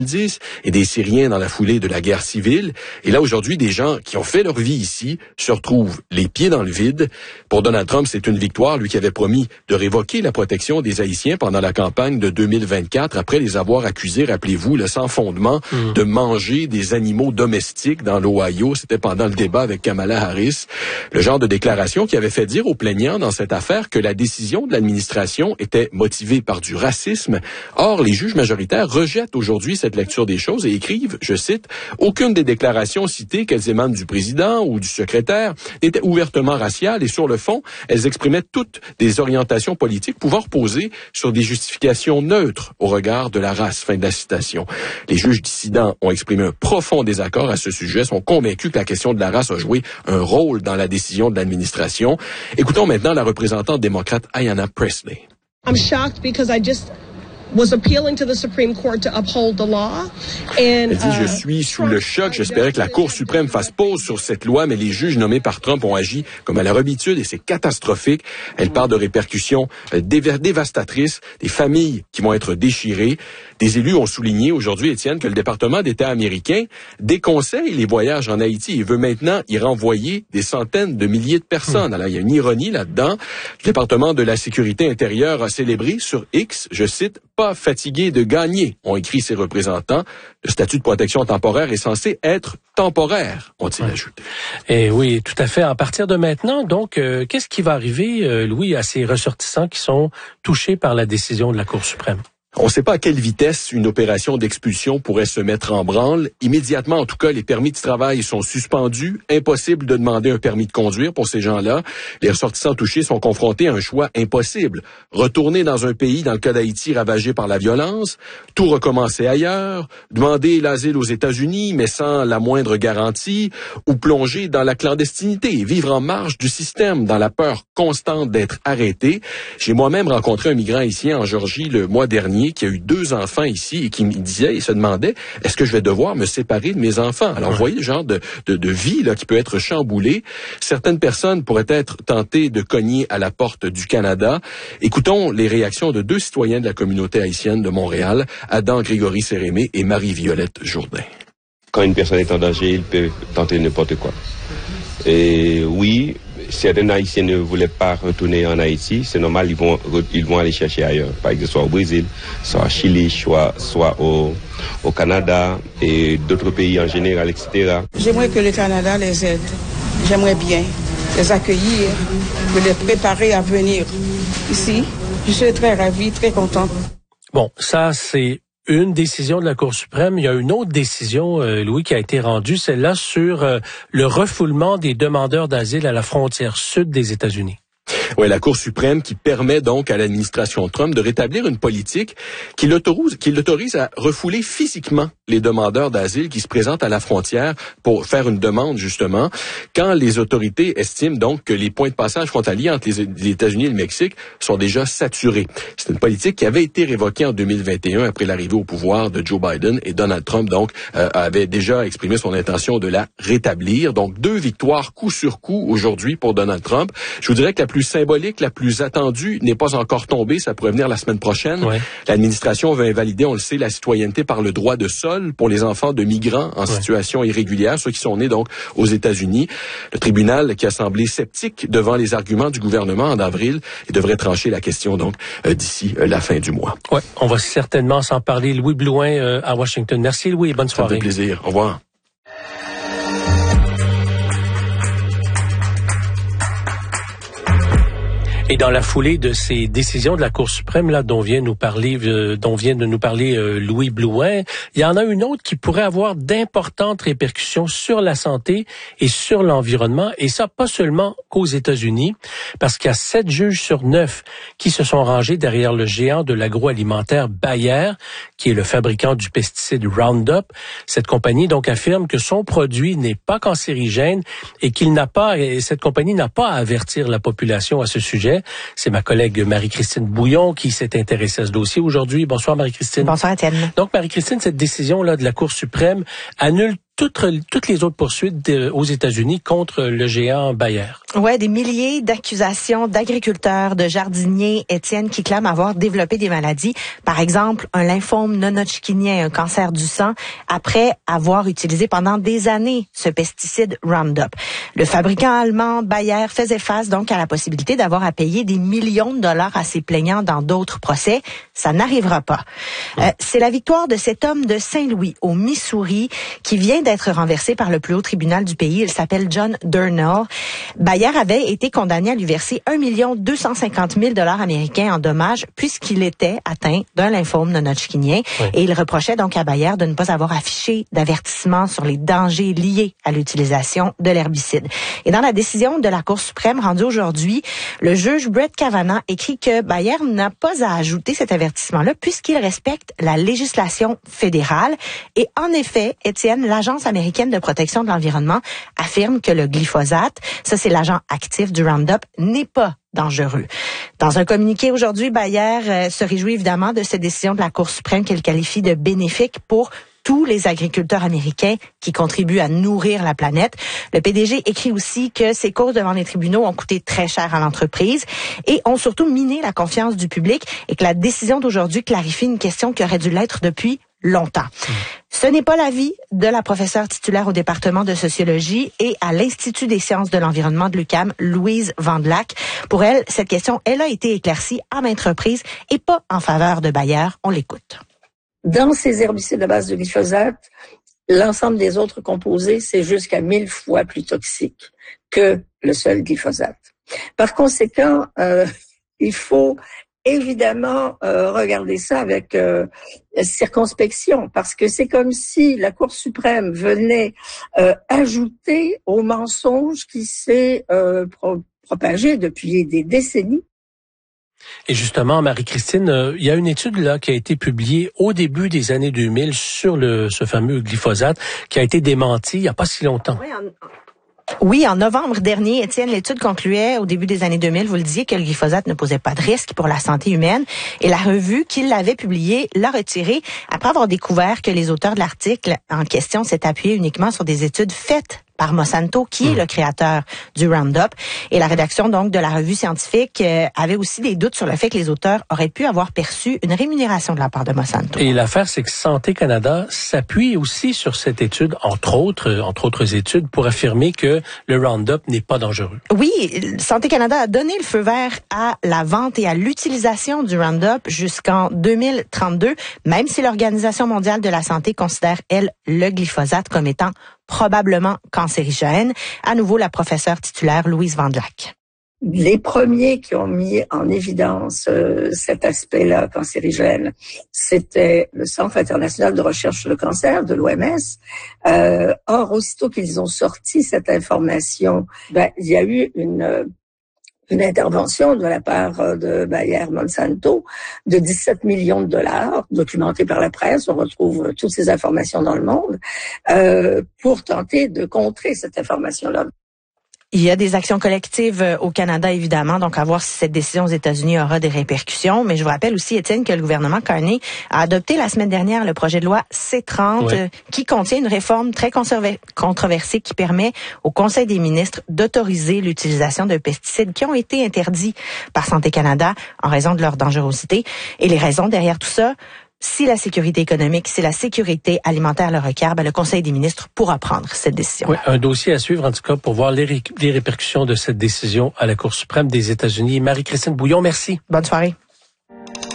2010 et des Syriens dans la foulée de la guerre civile. Et là, aujourd'hui, des gens qui ont fait leur vie ici se retrouvent les pieds dans le vide. Pour Donald Trump, c'est une victoire, lui qui avait promis de révoquer la protection des Haïtiens pendant la campagne de 2024, après les avoir accusés, rappelez-vous, sans fondement, de manger des animaux domestiques dans l'Ohio. C'était pendant le débat avec Kamala Harris. Le genre de déclaration qui avait fait dire aux plaignants dans cette affaire que la décision de l'administration était motivée par du racisme. Or, les juges majoritaires rejettent aujourd'hui cette lecture des choses et écrivent, je cite, « Aucune des déclarations citées, qu'elles émanent du président ou du secrétaire, n'était ouvertement raciale et sur le fond, elles exprimaient toutes des orientations politiques pouvant reposer sur des justifications neutres au regard de la race. » Fin de la citation. Les juges dissidents ont exprimé un profond désaccord à ce sujet, sont convaincus que la question de la race a joué un rôle dans la décision de l'administration. Écoutons maintenant la représentante démocrate Ayanna Pressley. I'm shocked because I just was appealing to the Supreme Court to uphold the law. Elle dit, je suis sous le choc. J'espérais que la Cour suprême fasse pause sur cette loi, mais les juges nommés par Trump ont agi comme à leur habitude et c'est catastrophique. Elle parle de répercussions dévastatrices, des familles qui vont être déchirées. Des élus ont souligné aujourd'hui, Étienne, que le département d'État américain déconseille les voyages en Haïti et veut maintenant y renvoyer des centaines de milliers de personnes. Alors, il y a une ironie là-dedans. Le département de la sécurité intérieure a célébré sur X, je cite, « Pas fatigué de gagner », ont écrit ses représentants. Le statut de protection temporaire est censé être temporaire, ont-ils ajouté. Et oui, tout à fait. À partir de maintenant, donc, qu'est-ce qui va arriver, Louis, à ces ressortissants qui sont touchés par la décision de la Cour suprême? On ne sait pas à quelle vitesse une opération d'expulsion pourrait se mettre en branle. Immédiatement, en tout cas, les permis de travail sont suspendus. Impossible de demander un permis de conduire pour ces gens-là. Les ressortissants touchés sont confrontés à un choix impossible. Retourner dans un pays, dans le cas d'Haïti, ravagé par la violence, tout recommencer ailleurs, demander l'asile aux États-Unis, mais sans la moindre garantie, ou plonger dans la clandestinité, vivre en marge du système, dans la peur constante d'être arrêté. J'ai moi-même rencontré un migrant haïtien en Géorgie le mois dernier, qui a eu 2 enfants ici et qui me disait, il se demandait, est-ce que je vais devoir me séparer de mes enfants? Alors, vous voyez le genre de vie là qui peut être chamboulée. Certaines personnes pourraient être tentées de cogner à la porte du Canada. Écoutons les réactions de 2 citoyens de la communauté haïtienne de Montréal, Adam Grégory Sérémé et Marie-Violette Jourdain. Quand une personne est en danger, il peut tenter n'importe quoi. Et oui, certains Haïtiens ne voulaient pas retourner en Haïti, c'est normal, ils vont aller chercher ailleurs. Par exemple, soit au Brésil, soit au Chili, soit au Canada et d'autres pays en général, etc. J'aimerais que le Canada les aide. J'aimerais bien les accueillir, de les préparer à venir ici. Je suis très ravie, très contente. Bon, ça, c'est une décision de la Cour suprême. Il y a une autre décision, Louis, qui a été rendue, celle-là sur le refoulement des demandeurs d'asile à la frontière sud des États-Unis. Oui, la Cour suprême qui permet donc à l'administration Trump de rétablir une politique qui l'autorise à refouler physiquement les demandeurs d'asile qui se présentent à la frontière pour faire une demande, justement, quand les autorités estiment donc que les points de passage frontaliers entre les États-Unis et le Mexique sont déjà saturés. C'est une politique qui avait été révoquée en 2021 après l'arrivée au pouvoir de Joe Biden et Donald Trump, donc, avait déjà exprimé son intention de la rétablir. Donc, 2 victoires coup sur coup aujourd'hui pour Donald Trump. Je vous dirais que la plus symbolique, la plus attendue n'est pas encore tombée. Ça pourrait venir la semaine prochaine. Ouais. L'administration va invalider, on le sait, la citoyenneté par le droit de sol pour les enfants de migrants en situation irrégulière, ceux qui sont nés donc aux États-Unis. Le tribunal qui a semblé sceptique devant les arguments du gouvernement en avril et devrait trancher la question donc d'ici la fin du mois. Ouais, on va certainement s'en parler. Louis Blouin à Washington. Merci Louis, bonne soirée. Ça me fait plaisir. Au revoir. Et dans la foulée de ces décisions de la Cour suprême là dont vient de nous parler Louis Blouin, il y en a une autre qui pourrait avoir d'importantes répercussions sur la santé et sur l'environnement, et ça pas seulement qu'aux États-Unis, parce qu'il y a 7 juges sur 9 qui se sont rangés derrière le géant de l'agroalimentaire Bayer, qui est le fabricant du pesticide Roundup. Cette compagnie donc affirme que son produit n'est pas cancérigène et cette compagnie n'a pas à avertir la population à ce sujet. C'est ma collègue Marie-Christine Bouillon qui s'est intéressée à ce dossier aujourd'hui. Bonsoir Marie-Christine. Bonsoir Étienne. Donc Marie-Christine, cette décision-là de la Cour suprême annule toutes les autres poursuites aux États-Unis contre le géant Bayer. Ouais, des milliers d'accusations d'agriculteurs, de jardiniers, Étienne, qui clament avoir développé des maladies. Par exemple, un lymphome non-Hodgkinien, un cancer du sang, après avoir utilisé pendant des années ce pesticide Roundup. Le fabricant allemand Bayer faisait face donc à la possibilité d'avoir à payer des millions de dollars à ses plaignants dans d'autres procès. Ça n'arrivera pas. C'est la victoire de cet homme de Saint-Louis, au Missouri, qui vient d'être renversé par le plus haut tribunal du pays. Il s'appelle John Durnall. Bayer avait été condamné à lui verser 1 250 000 $ américains en dommages puisqu'il était atteint d'un lymphome non-Hodgkinien. Oui. Et il reprochait donc à Bayer de ne pas avoir affiché d'avertissement sur les dangers liés à l'utilisation de l'herbicide. Et dans la décision de la Cour suprême rendue aujourd'hui, le juge Brett Kavanaugh écrit que Bayer n'a pas à ajouter cet avertissement-là puisqu'il respecte la législation fédérale. Et en effet, Étienne, l'Agence américaine de protection de l'environnement affirme que le glyphosate, ça c'est l'agent actif du Roundup, n'est pas dangereux. Dans un communiqué aujourd'hui, Bayer se réjouit évidemment de cette décision de la Cour suprême qu'elle qualifie de bénéfique pour tous les agriculteurs américains qui contribuent à nourrir la planète. Le PDG écrit aussi que ces causes devant les tribunaux ont coûté très cher à l'entreprise et ont surtout miné la confiance du public et que la décision d'aujourd'hui clarifie une question qui aurait dû l'être depuis longtemps. Ce n'est pas l'avis de la professeure titulaire au département de sociologie et à l'Institut des sciences de l'environnement de l'UQAM, Louise Vandelack. Pour elle, cette question, elle a été éclaircie à maintes reprises et pas en faveur de Bayer. On l'écoute. Dans ces herbicides à base de glyphosate, l'ensemble des autres composés, c'est jusqu'à 1000 fois plus toxique que le seul glyphosate. Par conséquent, il faut évidemment regarder ça avec circonspection, parce que c'est comme si la Cour suprême venait ajouter au mensonge qui s'est propagé depuis des décennies. Et justement, Marie-Christine, il y a une étude là qui a été publiée au début des années 2000 sur ce fameux glyphosate qui a été démenti il n'y a pas si longtemps. Oui, en novembre dernier, Étienne, l'étude concluait au début des années 2000, vous le disiez, que le glyphosate ne posait pas de risque pour la santé humaine. Et la revue qui l'avait publiée l'a retiré après avoir découvert que les auteurs de l'article en question s'étaient appuyés uniquement sur des études faites par Monsanto, qui est le créateur du Roundup. Et la rédaction donc de la revue scientifique avait aussi des doutes sur le fait que les auteurs auraient pu avoir perçu une rémunération de la part de Monsanto. Et l'affaire, c'est que Santé Canada s'appuie aussi sur cette étude, entre autres études, pour affirmer que le Roundup n'est pas dangereux. Oui, Santé Canada a donné le feu vert à la vente et à l'utilisation du Roundup jusqu'en 2032, même si l'Organisation mondiale de la santé considère, elle, le glyphosate comme étant probablement cancérigène. À nouveau, la professeure titulaire Louise Vandelack. Les premiers qui ont mis en évidence cet aspect-là cancérigène, c'était le Centre international de recherche sur le cancer de l'OMS. Or, aussitôt qu'ils ont sorti cette information, il y a eu une intervention de la part de Bayer Monsanto de 17 millions de dollars, documentée par la presse, on retrouve toutes ces informations dans le monde, pour tenter de contrer cette information-là. Il y a des actions collectives au Canada, évidemment, donc à voir si cette décision aux États-Unis aura des répercussions. Mais je vous rappelle aussi, Étienne, que le gouvernement Carney a adopté la semaine dernière le projet de loi C-30 qui contient une réforme très controversée qui permet au Conseil des ministres d'autoriser l'utilisation de pesticides qui ont été interdits par Santé Canada en raison de leur dangerosité. Et les raisons derrière tout ça, si la sécurité économique, si la sécurité alimentaire le requiert, le Conseil des ministres pourra prendre cette décision. Oui, un dossier à suivre, en tout cas, pour voir les répercussions de cette décision à la Cour suprême des États-Unis. Marie-Christine Bouillon, merci. Bonne soirée.